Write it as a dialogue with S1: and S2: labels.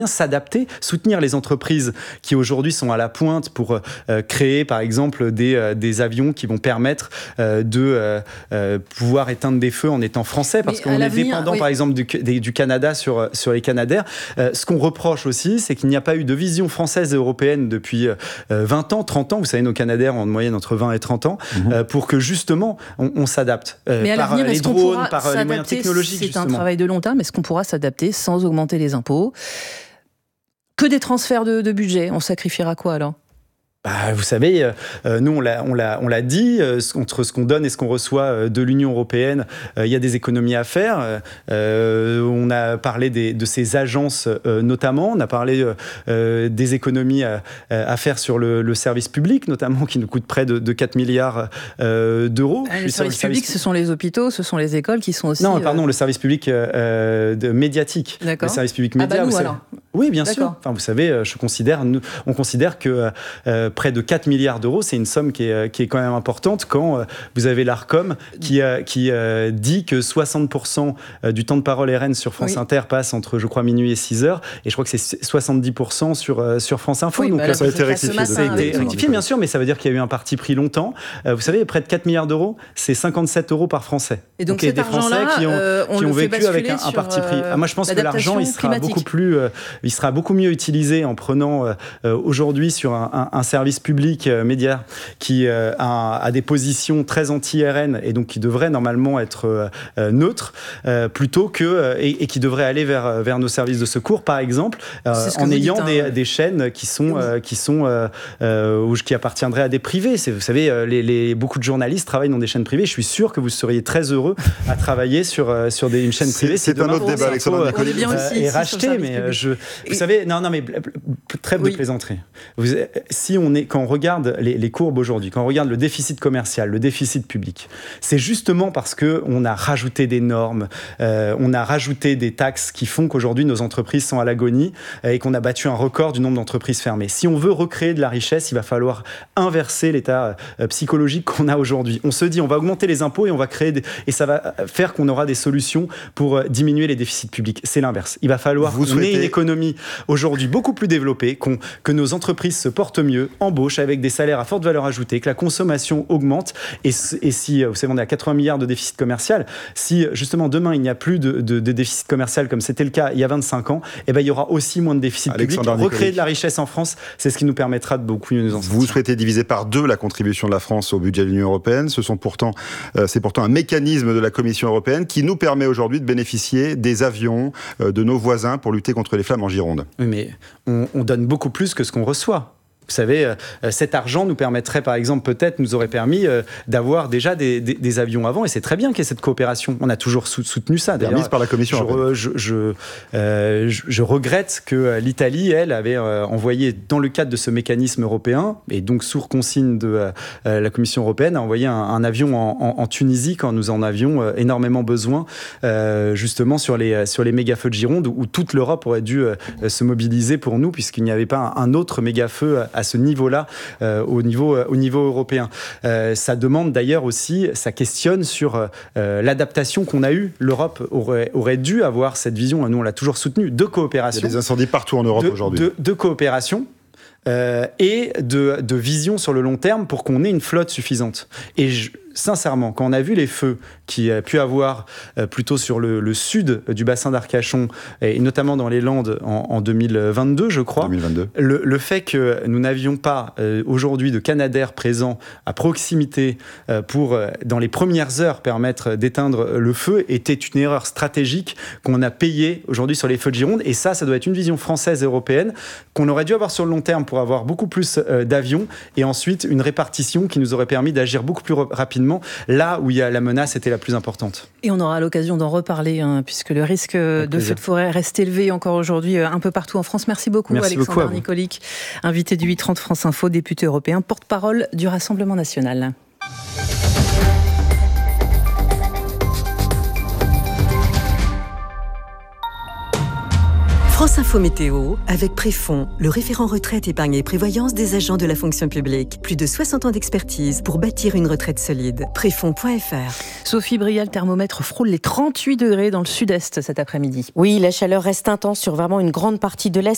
S1: s'adapter, soutenir les entreprises qui aujourd'hui sont à la pointe pour créer par exemple des avions qui vont permettre de pouvoir éteindre des feux en étant français, parce qu'on est dépendant par exemple du Canada sur les Canadair. Ce qu'on reproche aussi, c'est qu'il n'y a pas eu de vision française et européenne depuis 20 ans, 30 ans, vous savez nos Canadair ont en moyenne entre 20 et 30 ans, pour que justement on s'adapte par les drones, par les moyens technologiques.
S2: C'est
S1: justement
S2: un travail de long terme, est-ce qu'on pourra s'adapter sans augmenter les impôts ? Que des transferts de budget, on sacrifiera quoi alors ?
S1: Vous savez, nous on l'a dit, entre ce qu'on donne et ce qu'on reçoit de l'Union européenne, il y a des économies à faire. On a parlé de ces agences notamment, on a parlé des économies à faire sur le service public, notamment qui nous coûte près de 4 milliards d'euros.
S2: Le service public, ce sont les hôpitaux, ce sont les écoles qui sont aussi...
S1: Non, pardon, le service public médiatique.
S2: D'accord.
S1: Le service public média.
S2: Nous alors.
S1: Oui, bien sûr. Enfin, vous savez, on considère que près de 4 milliards d'euros, c'est une somme qui est quand même importante quand vous avez l'Arcom qui dit que 60% du temps de parole RN sur France Inter passe entre, je crois, minuit et 6 heures, et je crois que c'est 70% sur France Info.
S2: Donc
S1: ça a été rectifié. Ça a été rectifié, bien sûr, mais ça veut dire qu'il y a eu un parti pris longtemps. Vous savez, près de 4 milliards d'euros, c'est 57 euros par Français.
S2: Et donc cet
S1: des Français qui ont vécu avec un parti pris. Moi, je pense que l'argent, il sera beaucoup mieux utilisé en prenant aujourd'hui sur un service public média qui a des positions très anti-RN et donc qui devrait normalement être neutre, plutôt que et qui devrait aller vers nos services de secours, par exemple, en ayant des chaînes qui appartiendraient à des privés. Vous savez, beaucoup de journalistes travaillent dans des chaînes privées. Je suis sûr que vous seriez très heureux à travailler sur une chaîne privée.
S3: C'est un autre débat, Alexandre Nicolic.
S1: Et racheter, mais vous savez, mais trêve de plaisanterie. Quand on regarde les courbes aujourd'hui, quand on regarde le déficit commercial, le déficit public, c'est justement parce qu'on a rajouté des normes, on a rajouté des taxes qui font qu'aujourd'hui nos entreprises sont à l'agonie et qu'on a battu un record du nombre d'entreprises fermées. Si on veut recréer de la richesse, il va falloir inverser l'état psychologique qu'on a aujourd'hui. On se dit, on va augmenter les impôts et on va et ça va faire qu'on aura des solutions pour diminuer les déficits publics. C'est l'inverse. Il va falloir qu'on ait une économie aujourd'hui beaucoup plus développée, que nos entreprises se portent mieux, embauchent avec des salaires à forte valeur ajoutée, que la consommation augmente. Et si, vous savez, on est à 80 milliards de déficit commercial, si justement demain il n'y a plus de déficit commercial comme c'était le cas il y a 25 ans, il y aura aussi moins de déficit public. Recréer de la richesse en France, c'est ce qui nous permettra de beaucoup mieux nous en sortir.
S3: Vous souhaitez diviser par 2 la contribution de la France au budget de l'Union européenne. C'est pourtant un mécanisme de la Commission européenne qui nous permet aujourd'hui de bénéficier des avions de nos voisins pour lutter contre les flammes en Gironde.
S1: Oui, mais on donne beaucoup plus que ce qu'on reçoit. Vous savez, cet argent nous permettrait, par exemple, nous aurait permis d'avoir déjà des avions avant, et c'est très bien qu'il y ait cette coopération. On a toujours soutenu ça.
S3: Permise par la Commission européenne.
S1: Je regrette que l'Italie, elle, avait envoyé, dans le cadre de ce mécanisme européen, et donc sous consigne de la Commission européenne, a envoyé un avion en Tunisie quand nous en avions énormément besoin, justement sur les méga-feux de Gironde, où toute l'Europe aurait dû se mobiliser pour nous, puisqu'il n'y avait pas un autre méga-feu à ce niveau-là, au niveau européen. Ça demande d'ailleurs aussi, ça questionne sur l'adaptation qu'on a eue. L'Europe aurait dû avoir cette vision, nous on l'a toujours soutenue, de coopération.
S3: Il y a des incendies partout en Europe aujourd'hui.
S1: De coopération. Et de vision sur le long terme pour qu'on ait une flotte suffisante. Et sincèrement, quand on a vu les feux qu'il y a pu avoir plutôt sur le sud du bassin d'Arcachon, et notamment dans les Landes en 2022, je crois,
S3: 2022.
S1: Le fait que nous n'avions pas aujourd'hui de Canadair présent à proximité pour, dans les premières heures, permettre d'éteindre le feu était une erreur stratégique qu'on a payée aujourd'hui sur les feux de Gironde. Et ça doit être une vision française et européenne qu'on aurait dû avoir sur le long terme pour avoir beaucoup plus d'avions, et ensuite une répartition qui nous aurait permis d'agir beaucoup plus rapidement là où la menace était la plus importante.
S2: Et on aura l'occasion d'en reparler, puisque le risque de feu de forêt reste élevé encore aujourd'hui un peu partout en France. Merci beaucoup, Alexandre Nicolic, invité du 8h30 France Info, député européen, porte-parole du Rassemblement national.
S4: France Info Météo, avec Préfond, le référent retraite, épargne et prévoyance des agents de la fonction publique. Plus de 60 ans d'expertise pour bâtir une retraite solide. Préfond.fr.
S2: Sophie Brial, le thermomètre frôle les 38 degrés dans le sud-est cet après-midi.
S5: Oui, la chaleur reste intense sur vraiment une grande partie de l'Est.